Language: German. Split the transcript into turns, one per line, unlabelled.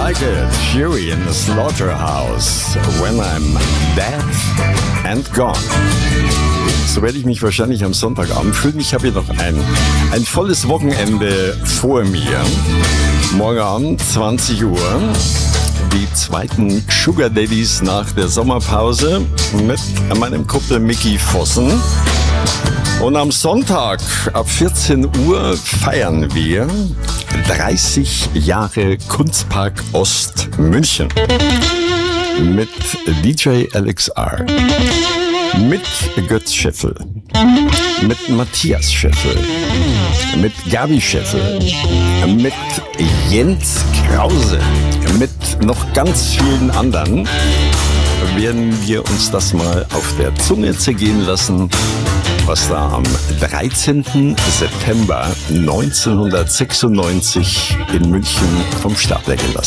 like it. Fury in the Slaughterhouse. When I'm dead and gone. So werde ich mich wahrscheinlich am Sonntagabend fühlen. Ich habe hier noch ein volles Wochenende vor mir. Morgen Abend, 20 Uhr. Die zweiten Sugar Daddies nach der Sommerpause mit meinem Kumpel Micky Vossen. Und am Sonntag ab 14 Uhr feiern wir 30 Jahre Kunstpark Ost München mit DJ LXR, mit Götz Scheffel, mit Matthias Scheffel, mit Gabi Scheffel, mit Jens Krause, mit noch ganz vielen anderen werden wir uns das mal auf der Zunge zergehen lassen, was da am 13. September 1996 in München vom Stapler gelassen